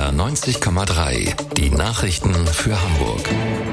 NDR 90,3. Die Nachrichten für Hamburg.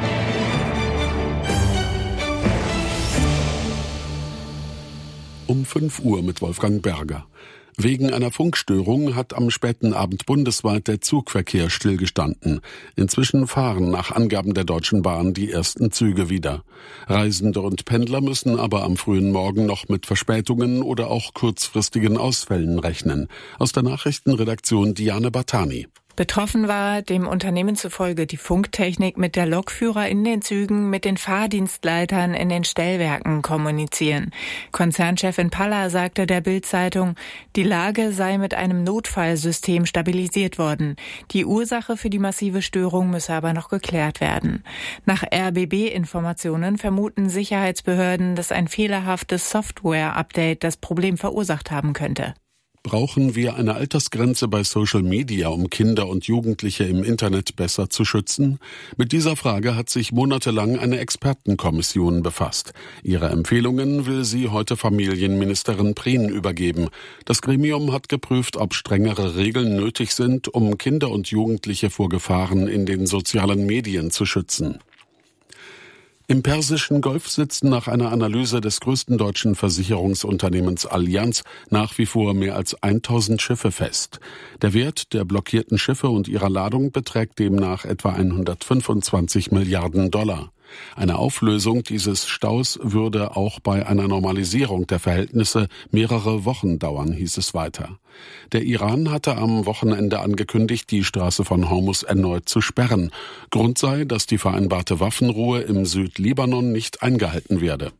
Um 5 Uhr mit Wolfgang Berger. Wegen einer Funkstörung hat am späten Abend bundesweit der Zugverkehr stillgestanden. Inzwischen fahren nach Angaben der Deutschen Bahn die ersten Züge wieder. Reisende und Pendler müssen aber am frühen Morgen noch mit Verspätungen oder auch kurzfristigen Ausfällen rechnen. Aus der Nachrichtenredaktion Diane Bartani. Betroffen war dem Unternehmen zufolge die Funktechnik, mit der Lokführer in den Zügen mit den Fahrdienstleitern in den Stellwerken kommunizieren. Konzernchefin Palla sagte der Bild-Zeitung, die Lage sei mit einem Notfallsystem stabilisiert worden. Die Ursache für die massive Störung müsse aber noch geklärt werden. Nach RBB-Informationen vermuten Sicherheitsbehörden, dass ein fehlerhaftes Software-Update das Problem verursacht haben könnte. Brauchen wir eine Altersgrenze bei Social Media, um Kinder und Jugendliche im Internet besser zu schützen? Mit dieser Frage hat sich monatelang eine Expertenkommission befasst. Ihre Empfehlungen will sie heute Familienministerin Prien übergeben. Das Gremium hat geprüft, ob strengere Regeln nötig sind, um Kinder und Jugendliche vor Gefahren in den sozialen Medien zu schützen. Im Persischen Golf sitzen nach einer Analyse des größten deutschen Versicherungsunternehmens Allianz nach wie vor mehr als 1000 Schiffe fest. Der Wert der blockierten Schiffe und ihrer Ladung beträgt demnach etwa 125 Milliarden $. Eine Auflösung dieses Staus würde auch bei einer Normalisierung der Verhältnisse mehrere Wochen dauern, hieß es weiter. Der Iran hatte am Wochenende angekündigt, die Straße von Hormuz erneut zu sperren. Grund sei, dass die vereinbarte Waffenruhe im Südlibanon nicht eingehalten werde.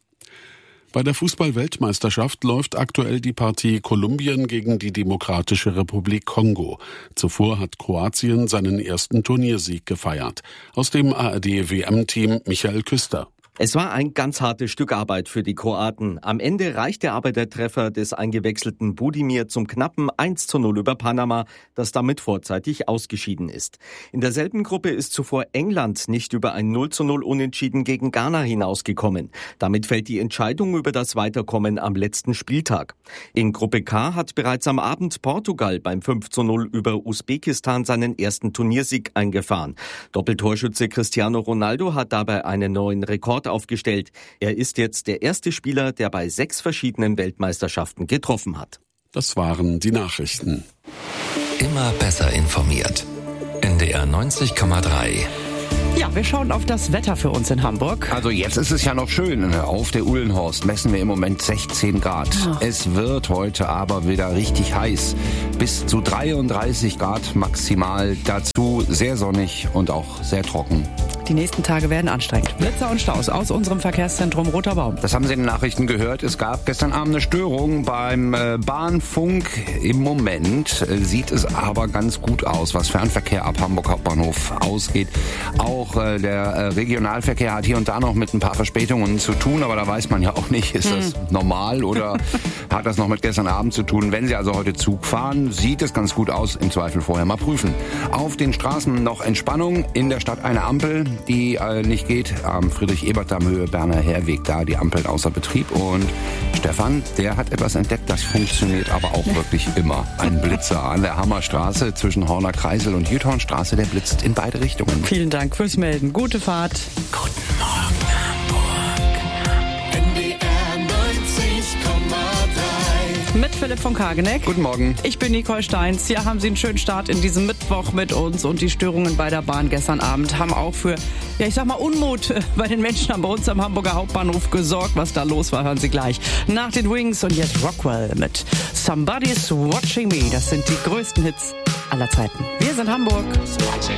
Bei der Fußball-Weltmeisterschaft läuft aktuell die Partie Kolumbien gegen die Demokratische Republik Kongo. Zuvor hat Kroatien seinen ersten Turniersieg gefeiert. Aus dem ARD-WM-Team Michael Küster. Es war ein ganz hartes Stück Arbeit für die Kroaten. Am Ende reichte aber der Treffer des eingewechselten Budimir zum knappen 1:0 über Panama, das damit vorzeitig ausgeschieden ist. In derselben Gruppe ist zuvor England nicht über ein 0:0 Unentschieden gegen Ghana hinausgekommen. Damit fällt die Entscheidung über das Weiterkommen am letzten Spieltag. In Gruppe K hat bereits am Abend Portugal beim 5:0 über Usbekistan seinen ersten Turniersieg eingefahren. Doppeltorschütze Cristiano Ronaldo hat dabei einen neuen Rekord aufgestellt. Er ist jetzt der erste Spieler, der bei 6 verschiedenen Weltmeisterschaften getroffen hat. Das waren die Nachrichten. Immer besser informiert. NDR 90,3. Ja, wir schauen auf das Wetter für uns in Hamburg. Also jetzt ist es ja noch schön. Auf der Uhlenhorst messen wir im Moment 16 Grad. Es wird heute aber wieder richtig heiß. Bis zu 33 Grad maximal. Dazu sehr sonnig und auch sehr trocken. Die nächsten Tage werden anstrengend. Blitzer und Staus aus unserem Verkehrszentrum Roter Baum. Das haben Sie in den Nachrichten gehört. Es gab gestern Abend eine Störung beim Bahnfunk. Im Moment sieht es aber ganz gut aus, was Fernverkehr ab Hamburg Hauptbahnhof ausgeht. Auch der Regionalverkehr hat hier und da noch mit ein paar Verspätungen zu tun, aber da weiß man ja auch nicht, ist das normal oder hat das noch mit gestern Abend zu tun. Wenn Sie also heute Zug fahren, sieht es ganz gut aus. Im Zweifel vorher mal prüfen. Auf den Straßen noch Entspannung. In der Stadt eine Ampel, die nicht geht. Am Friedrich-Ebert-Damm-Höhe Berner Herweg, da die Ampeln außer Betrieb. Und Stefan, der hat etwas entdeckt, das funktioniert aber auch wirklich immer. Ein Blitzer an der Hammerstraße zwischen Horner Kreisel und Jüthornstraße, der blitzt in beide Richtungen. Vielen Dank fürs Melden. Gute Fahrt. Guten Morgen, Hamburg. NDR 90,3. Mit Philipp von Kageneck. Guten Morgen. Ich bin Nicole Steins. Ja, haben Sie einen schönen Start in diesem Mittwoch mit uns. Und die Störungen bei der Bahn gestern Abend haben auch für, ja, ich sag mal, Unmut bei den Menschen bei uns am Hamburger Hauptbahnhof gesorgt. Was da los war, hören Sie gleich. Nach den Wings und jetzt Rockwell mit Somebody's Watching Me. Das sind die größten Hits aller Zeiten. Wir sind Hamburg.